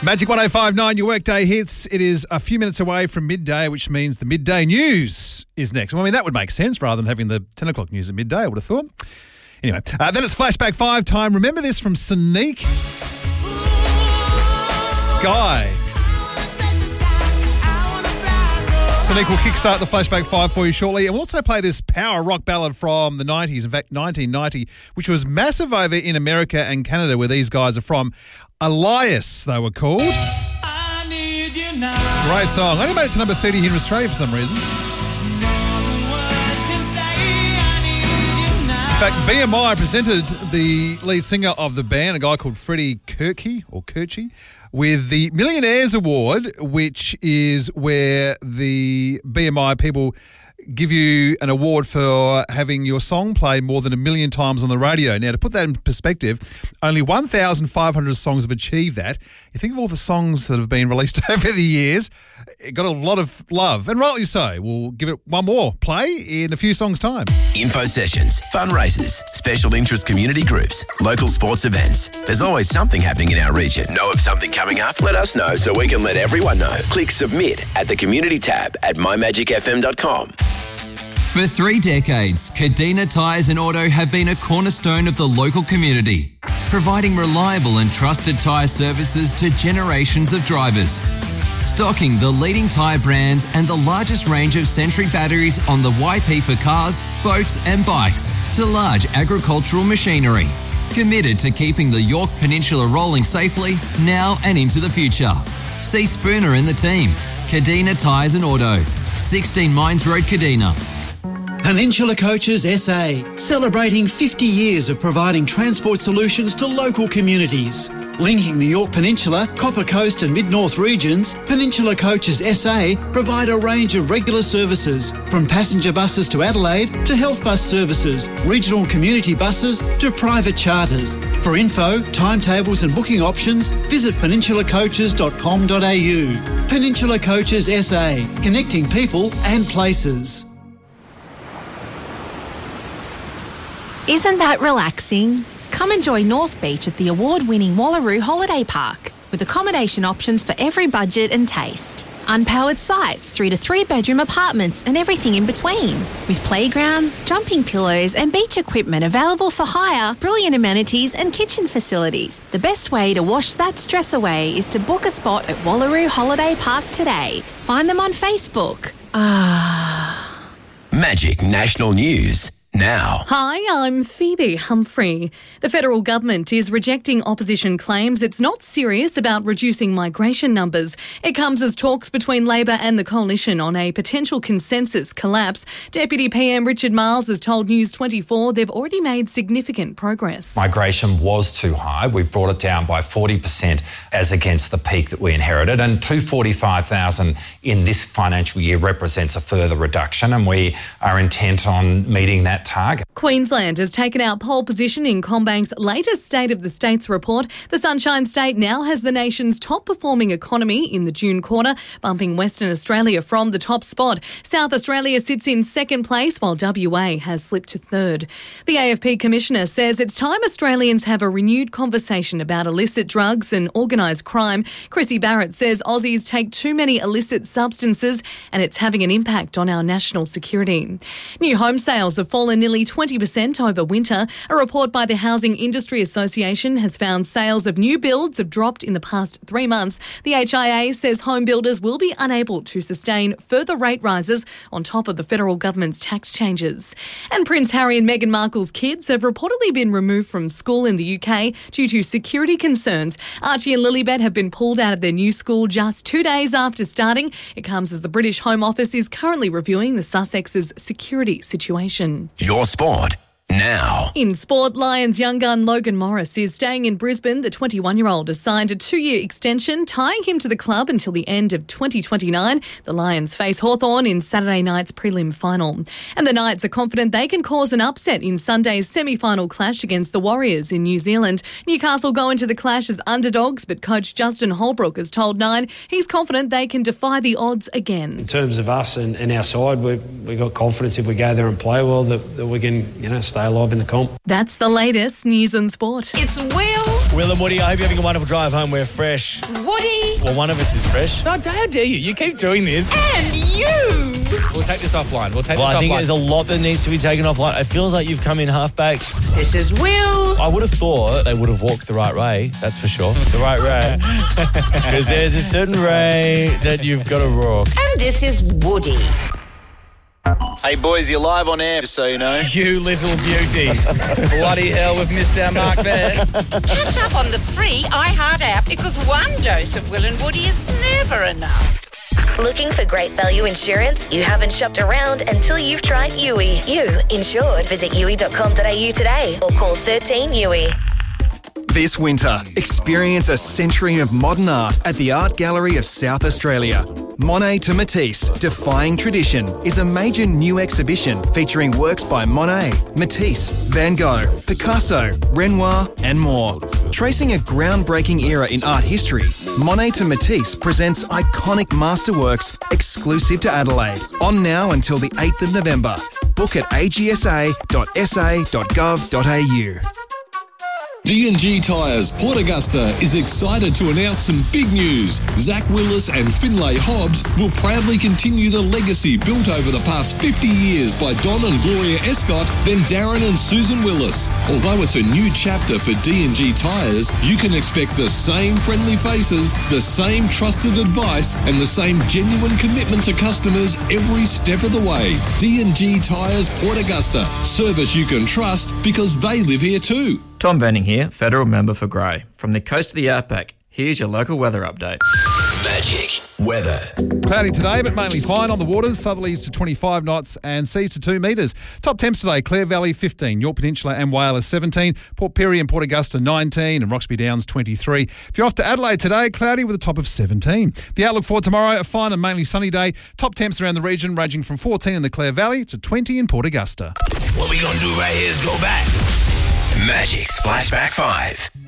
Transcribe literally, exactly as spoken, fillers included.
Magic one oh five point nine, your workday hits. It is a few minutes away from midday, which means the midday news is next. Well, I mean, that would make sense rather than having the ten o'clock news at midday, I would have thought. Anyway, uh, then it's Flashback five time. Remember this from Sonique? Sky. Sonique will kickstart the Flashback five for you shortly. And we'll also play this power rock ballad from the nineties, in fact, nineteen ninety, which was massive over in America and Canada, where these guys are from. Elias, they were called. I need you now. Great song. Only made it to number thirty here in Australia for some reason. In fact, B M I presented the lead singer of the band, a guy called Freddie Kirky, or Kirchy, with the Millionaires Award, which is where the B M I people give you an award for having your song played more than a million times on the radio. Now, to put that in perspective, only one thousand five hundred songs have achieved that. You think of all the songs that have been released over the years, it got a lot of love, and rightly so. We'll give it one more play in a few songs' time. Info sessions, fundraisers, special interest community groups, local sports events. There's always something happening in our region. Know of something coming up? Let us know so we can let everyone know. Click submit at the community tab at my magic f m dot com. For three decades, Kadina Tyres and Auto have been a cornerstone of the local community, providing reliable and trusted tyre services to generations of drivers. Stocking the leading tyre brands and the largest range of Century batteries on the Y P for cars, boats and bikes to large agricultural machinery. Committed to keeping the Yorke Peninsula rolling safely now and into the future. See Spooner and the team. Kadina Tyres and Auto, sixteen Mines Road, Kadina. Peninsula Coaches S A, celebrating fifty years of providing transport solutions to local communities. Linking the Yorke Peninsula, Copper Coast and Mid-North regions, Peninsula Coaches S A provide a range of regular services, from passenger buses to Adelaide to health bus services, regional community buses to private charters. For info, timetables and booking options, visit peninsula coaches dot com dot a u. Peninsula Coaches S A, connecting people and places. Isn't that relaxing? Come enjoy North Beach at the award-winning Wallaroo Holiday Park, with accommodation options for every budget and taste. Unpowered sites through to three-bedroom apartments and everything in between. With playgrounds, jumping pillows and beach equipment available for hire, brilliant amenities and kitchen facilities. The best way to wash that stress away is to book a spot at Wallaroo Holiday Park today. Find them on Facebook. Ah. Magic National News. Now. Hi, I'm Phoebe Humphrey. The federal government is rejecting opposition claims it's not serious about reducing migration numbers. It comes as talks between Labor and the coalition on a potential consensus collapse. Deputy P M Richard Marles has told News twenty-four they've already made significant progress. Migration was too high. We've brought it down by forty percent as against the peak that we inherited, and two hundred forty-five thousand in this financial year represents a further reduction, and we are intent on meeting that target. Queensland has taken out pole position in CommBank's latest State of the States report. The Sunshine State now has the nation's top performing economy in the June quarter, bumping Western Australia from the top spot. South Australia sits in second place, while W A has slipped to third. The A F P Commissioner says it's time Australians have a renewed conversation about illicit drugs and organised crime. Chrissy Barrett says Aussies take too many illicit substances and it's having an impact on our national security. New home sales have fallen nearly twenty percent over winter. A report by the Housing Industry Association has found sales of new builds have dropped in the past three months. The H I A says home builders will be unable to sustain further rate rises on top of the federal government's tax changes. And Prince Harry and Meghan Markle's kids have reportedly been removed from school in the U K due to security concerns. Archie and Lilibet have been pulled out of their new school just two days after starting. It comes as the British Home Office is currently reviewing the Sussex's security situation. Your sport now. In sport, Lions young gun Logan Morris is staying in Brisbane. The twenty-one-year-old has signed a two-year extension, tying him to the club until the end of twenty twenty-nine. The Lions face Hawthorn in Saturday night's prelim final. And the Knights are confident they can cause an upset in Sunday's semi-final clash against the Warriors in New Zealand. Newcastle go into the clash as underdogs, but coach Justin Holbrook has told Nine he's confident they can defy the odds again. In terms of us and, and our side, we've we got confidence if we go there and play well that, that we can, you know, stay stay alive in the comp. That's the latest news and sport. It's Will. Will and Woody, I hope you're having a wonderful drive home. We're fresh. Woody. Well, one of us is fresh. No, how dare you? You keep doing this. And you. We'll take this offline. We'll take well, this offline. I think there's a lot that needs to be taken offline. It feels like you've come in half-baked. This is Will. I would have thought they would have walked the right way, that's for sure. The right way. Because there's a certain way that you've got to walk. And this is Woody. Hey boys, you're live on air, just so you know. You little beauty. Bloody hell, we've missed our mark there. Catch up on the free iHeart app because one dose of Will and Woody is never enough. Looking for great value insurance? You haven't shopped around until you've tried U I. You insured. Visit U I dot com dot a u today or call thirteen U I. This winter, experience a century of modern art at the Art Gallery of South Australia. Monet to Matisse, Defying Tradition is a major new exhibition featuring works by Monet, Matisse, Van Gogh, Picasso, Renoir and more. Tracing a groundbreaking era in art history, Monet to Matisse presents iconic masterworks exclusive to Adelaide. On now until the eighth of November. Book at a g s a dot s a dot gov dot a u. D and G Tyres Port Augusta is excited to announce some big news. Zach Willis and Finlay Hobbs will proudly continue the legacy built over the past fifty years by Don and Gloria Escott, then Darren and Susan Willis. Although it's a new chapter for D and G Tyres, you can expect the same friendly faces, the same trusted advice, and the same genuine commitment to customers every step of the way. D and G Tyres Port Augusta. Service you can trust because they live here too. Tom Benning here, Federal Member for Grey. From the coast to the outback, here's your local weather update. Magic weather. Cloudy today, but mainly fine on the waters. Southerlies to twenty-five knots and seas to two metres. Top temps today, Clare Valley fifteen, York Peninsula and Whyalla seventeen, Port Pirie and Port Augusta nineteen, and Roxby Downs twenty-three. If you're off to Adelaide today, cloudy with a top of seventeen. The outlook for tomorrow, a fine and mainly sunny day. Top temps around the region ranging from fourteen in the Clare Valley to twenty in Port Augusta. What we gonna do right here is go back. Magic's Flashback five.